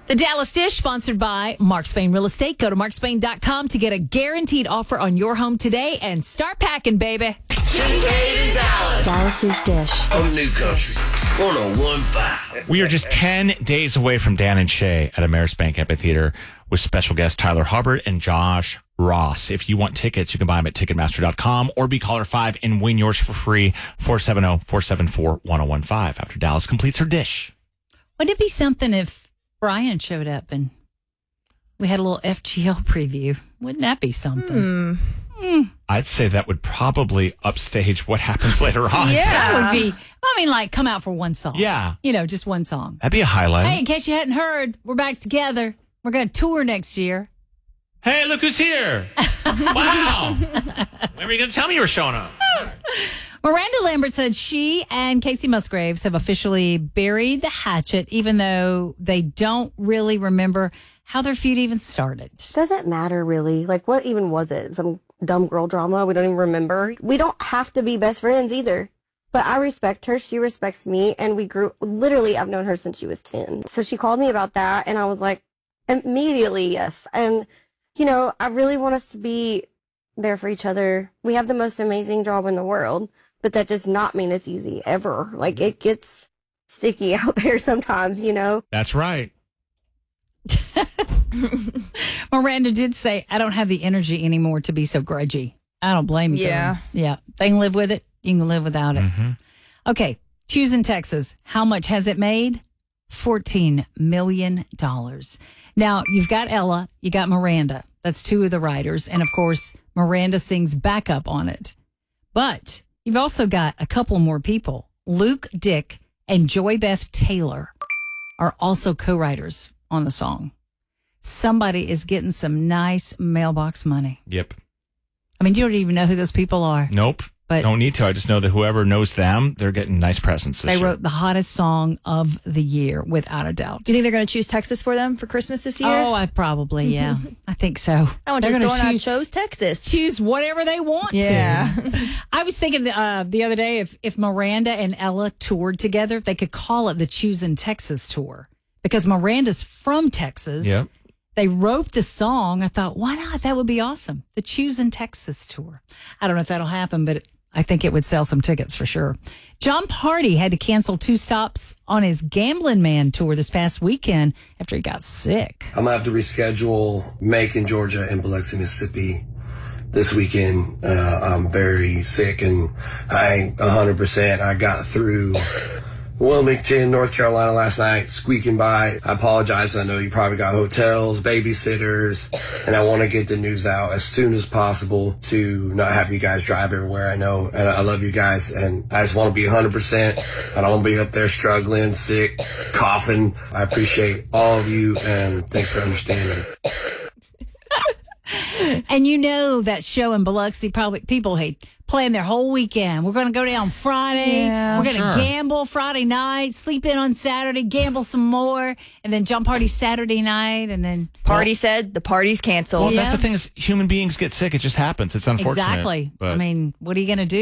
The Dallas Dish, sponsored by Mark Spain Real Estate. Go to markspain.com to get a guaranteed offer on your home today and start packing, baby. Kincaid in Dallas. Dallas's Dish. On New Country 101.5. We are just 10 days away from Dan and Shay at Ameris Bank Amphitheater with special guests Tyler Hubbard and Josh Ross. If you want tickets, you can buy them at Ticketmaster.com or be caller 5 and win yours for free, 470-474-1015 after Dallas completes her dish. Wouldn't it be something if Brian showed up and we had a little FGL preview? Wouldn't that be something? I'd say that would probably upstage what happens later on. That would be, like, come out for one song. Yeah. Just one song. That'd be a highlight. Hey, in case you hadn't heard, we're back together. We're going to tour next year. Hey, look who's here. Wow. When were you going to tell me you were showing up? Miranda Lambert said she and Casey Musgraves have officially buried the hatchet, even though they don't really remember how their feud even started. Doesn't matter, really. Like, what even was it? Some dumb girl drama we don't even remember? We don't have to be best friends either. But I respect her. She respects me. And we grew, literally, I've known her since she was 10. So she called me about that. And I was like, immediately, yes. And, I really want us to be there for each other. We have the most amazing job in the world. But that does not mean it's easy, ever. Like, it gets sticky out there sometimes, That's right. Miranda did say, I don't have the energy anymore to be so grudgy. I don't blame you. Yeah. Yeah. They can live with it. You can live without it. Mm-hmm. Okay. Choosing Texas. How much has it made? $14 million. Now, you've got Ella. You got Miranda. That's two of the writers. And, of course, Miranda sings backup on it. But you've also got a couple more people. Luke Dick and Joy Beth Taylor are also co-writers on the song. Somebody is getting some nice mailbox money. Yep. You don't even know who those people are. Nope. But don't need to. I just know that whoever knows them, they're getting nice presents this they year. wrote the hottest song of the year, without a doubt. Do you think they're going to choose Texas for them for Christmas this year? Oh, I probably, yeah. I think so. I went to the store and I chose Texas. Choose whatever they want to. I was thinking the other day, if Miranda and Ella toured together, they could call it the Choosing Texas Tour. Because Miranda's from Texas. Yep. They wrote the song. I thought, why not? That would be awesome. The Choosing Texas Tour. I don't know if that'll happen, but I think it would sell some tickets for sure. John Party had to cancel 2 stops on his Gambling Man tour this past weekend after he got sick. I'm going to have to reschedule Macon, Georgia, and Biloxi, Mississippi this weekend. I'm very sick and I ain't 100%. I got through Wilmington, North Carolina last night, squeaking by. I apologize. I know you probably got hotels, babysitters, and I want to get the news out as soon as possible to not have you guys drive everywhere. I know, and I love you guys, and I just want to be 100%. I don't want to be up there struggling, sick, coughing. I appreciate all of you, and thanks for understanding. And that show in Biloxi, probably people hate playing their whole weekend. We're going to go down Friday. We're going to gamble Friday night, sleep in on Saturday, gamble some more, and then jump party Saturday night, and then Party said the party's canceled. Well, that's the thing is human beings get sick. It just happens. It's unfortunate. Exactly. But what are you going to do?